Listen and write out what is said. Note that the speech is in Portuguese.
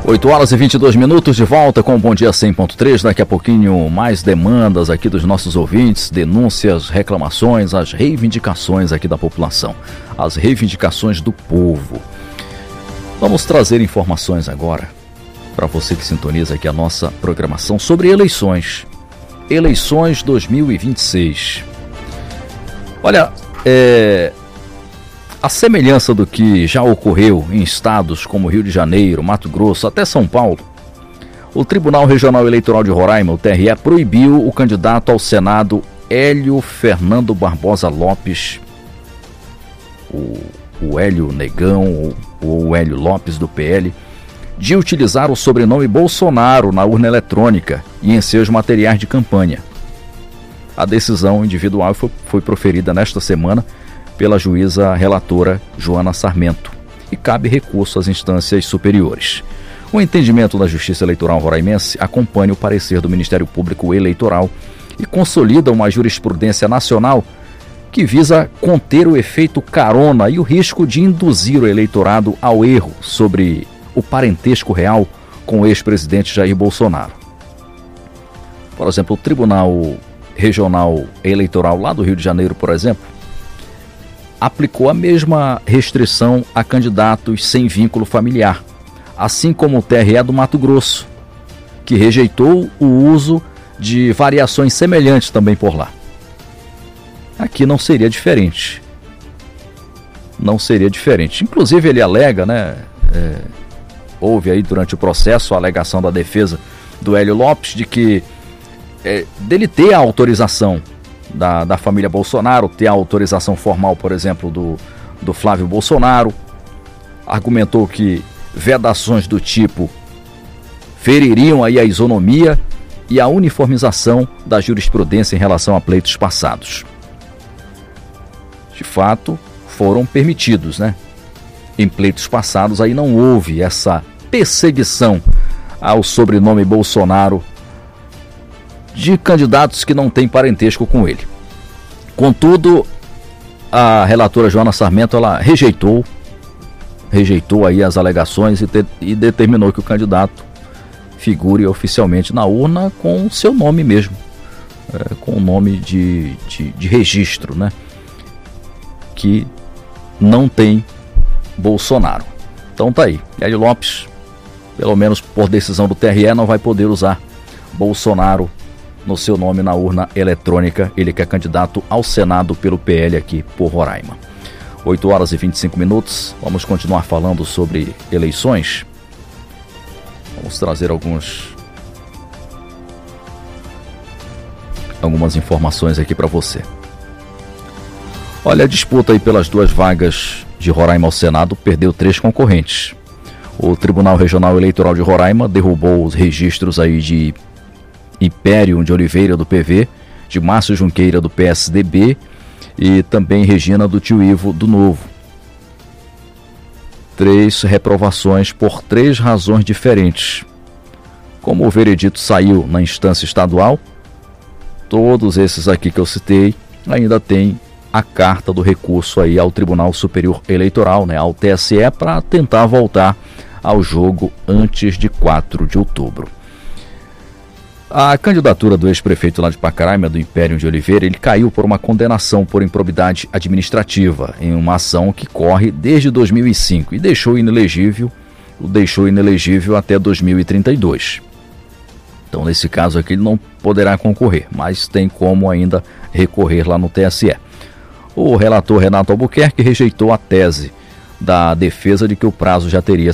8h22, de volta com o Bom Dia 100.3. Daqui a pouquinho mais demandas aqui dos nossos ouvintes, denúncias, reclamações, as reivindicações aqui da população, as reivindicações do povo. Vamos trazer informações agora para você que sintoniza aqui a nossa programação sobre eleições. Eleições 2026. Olha, a semelhança do que já ocorreu em estados como Rio de Janeiro, Mato Grosso, até São Paulo, o Tribunal Regional Eleitoral de Roraima, o TRE, proibiu o candidato ao Senado Hélio Fernando Barbosa Lopes, o Hélio Negão, ou o Hélio Lopes do PL, de utilizar o sobrenome Bolsonaro na urna eletrônica e em seus materiais de campanha. A decisão individual foi proferida nesta semana pela juíza relatora Joana Sarmento e cabe recurso às instâncias superiores. O entendimento da Justiça Eleitoral roraimense acompanha o parecer do Ministério Público Eleitoral e consolida uma jurisprudência nacional que visa conter o efeito carona e o risco de induzir o eleitorado ao erro sobre o parentesco real com o ex-presidente Jair Bolsonaro. Por exemplo, o Tribunal Regional Eleitoral lá do Rio de Janeiro, por exemplo, aplicou a mesma restrição a candidatos sem vínculo familiar, assim como o TRE do Mato Grosso, que rejeitou o uso de variações semelhantes também por lá. Aqui não seria diferente. Não seria diferente. Inclusive ele alega, houve aí durante o processo a alegação da defesa do Hélio Lopes de que dele ter a autorização da família Bolsonaro, ter a autorização formal, por exemplo, do Flávio Bolsonaro. Argumentou que vedações do tipo feririam aí a isonomia e a uniformização da jurisprudência em relação a pleitos passados. De fato, foram permitidos, Em pleitos passados aí não houve essa perseguição ao sobrenome Bolsonaro de candidatos que não têm parentesco com ele. Contudo, a relatora Joana Sarmento, ela rejeitou aí as alegações e determinou que o candidato figure oficialmente na urna com o seu nome mesmo, com o nome de registro, que não tem Bolsonaro. Então tá aí, Hélio Lopes, pelo menos por decisão do TRE, não vai poder usar Bolsonaro no seu nome na urna eletrônica. Ele que é candidato ao Senado pelo PL aqui por Roraima. 8h25, vamos continuar falando sobre eleições. Vamos trazer algumas informações aqui para você. Olha, a disputa aí pelas 2 vagas de Roraima ao Senado perdeu 3 concorrentes. O Tribunal Regional Eleitoral de Roraima derrubou os registros aí de Império de Oliveira do PV, de Márcio Junqueira do PSDB e também Regina do Tio Ivo do Novo. 3 reprovações por 3 razões diferentes. Como o veredito saiu na instância estadual, todos esses aqui que eu citei ainda tem a carta do recurso aí ao Tribunal Superior Eleitoral, ao TSE, para tentar voltar ao jogo antes de 4 de outubro. A candidatura do ex-prefeito lá de Pacaraima, do Império de Oliveira, ele caiu por uma condenação por improbidade administrativa em uma ação que corre desde 2005 e deixou inelegível até 2032. Então, nesse caso aqui, ele não poderá concorrer, mas tem como ainda recorrer lá no TSE. O relator Renato Albuquerque rejeitou a tese da defesa de que o prazo já teria